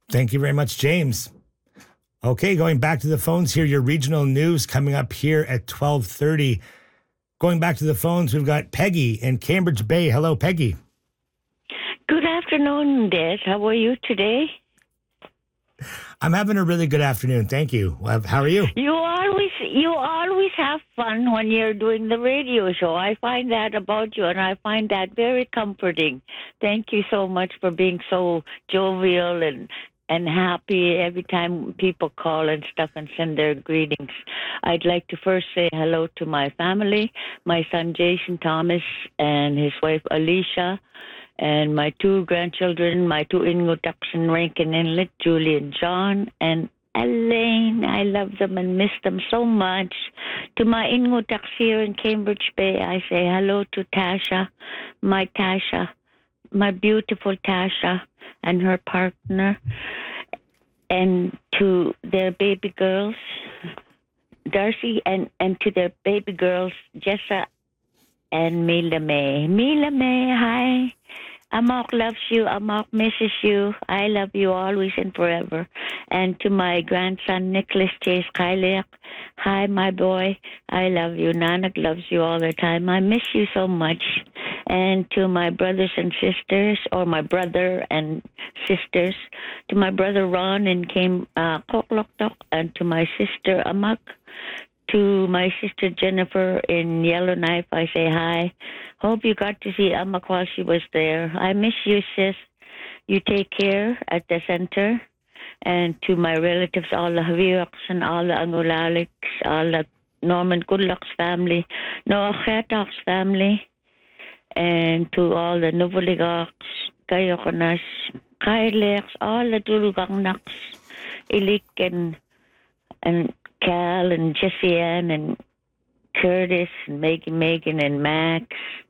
Thank you very much, James. Okay, going back to the phones here, your regional news coming up here at 12:30. Going back to the phones, we've got Peggy in Cambridge Bay. Hello, Peggy. Good afternoon, Des. How are you today? I'm having a really good afternoon. Thank you. How are you? You always have fun when you're doing the radio show. I find that about you, and I find that very comforting. Thank you so much for being so jovial and happy every time people call and stuff and send their greetings. I'd like to first say hello to my family, my son Jason Thomas and his wife Alicia, and my two grandchildren, my two Ingotucks in Rankin Inlet, Julie and John, and Elaine. I love them and miss them so much. To my Ingotucks here in Cambridge Bay, I say hello to Tasha, my beautiful Tasha and her partner, and to their baby girls, Darcy, and to their baby girls, Jessa and Mila May. Mila May, hi. Amok loves you. Amok misses you. I love you always and forever. And to my grandson, Nicholas Chase Kailiak, hi, my boy. I love you. Nanak loves you all the time. I miss you so much. And to my brothers and sisters, or my brother and sisters, to my brother Ron in Kokloktok, and to my sister Amak, to my sister Jennifer in Yellowknife, I say hi. Hope you got to see Amak while she was there. I miss you, sis. You take care at the center. And to my relatives, all the Haviroks and all the Angulaliks, all the Norman Goodluck's family, Noah Khetok's family, and to all the Novuligoks, Kayokonas, Kaileks, all the Tulugangaks, Ilik and Cal and Jessie Ann and Curtis and Megan and Max,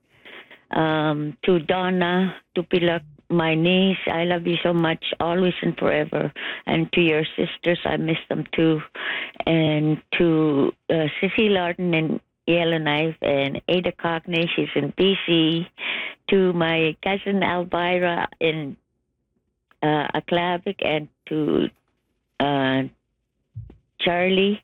to Donna, to Pilak, my niece, I love you so much, always and forever. And to your sisters, I miss them too. And to Sissy Larden in Yellowknife and Ada Cockney, she's in BC. To my cousin Elvira in Aklavik, and to Charlie,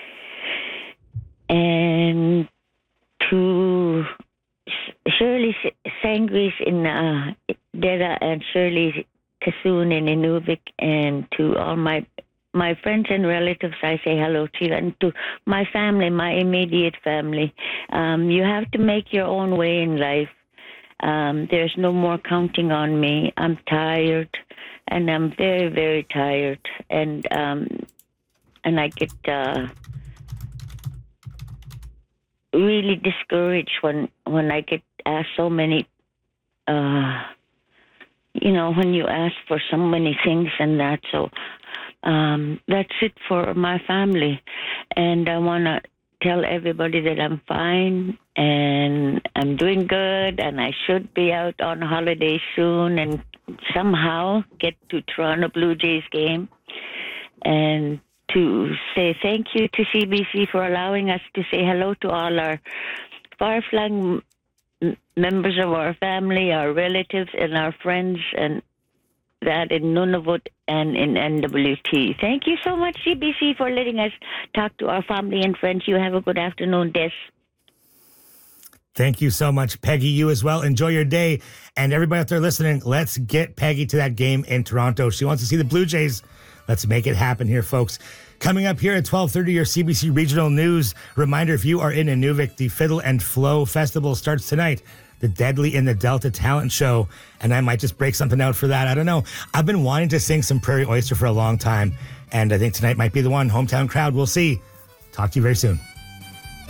and to Shirley Sangris in Deda, and Shirley Kasoon in Inuvik, and to all my friends and relatives, I say hello to you, and to my family, my immediate family. You have to make your own way in life. There's no more counting on me. I'm tired, and I'm very, very tired, and I get really discouraged when I get asked so many, when you ask for so many things and that. So that's it for my family. And I want to tell everybody that I'm fine and I'm doing good, and I should be out on holiday soon and somehow get to Toronto Blue Jays game. And to say thank you to CBC for allowing us to say hello to all our far-flung members of our family, our relatives, and our friends, and that in Nunavut and in NWT. Thank you so much, CBC, for letting us talk to our family and friends. You have a good afternoon, Des. Thank you so much, Peggy. You as well. Enjoy your day. And everybody out there listening, let's get Peggy to that game in Toronto. She wants to see the Blue Jays. Let's make it happen here, folks. Coming up here at 12:30, your CBC Regional News. Reminder, if you are in Inuvik, the Fiddle and Flow Festival starts tonight. The Deadly in the Delta Talent Show. And I might just break something out for that. I don't know. I've been wanting to sing some Prairie Oyster for a long time. And I think tonight might be the one. Hometown crowd, we'll see. Talk to you very soon.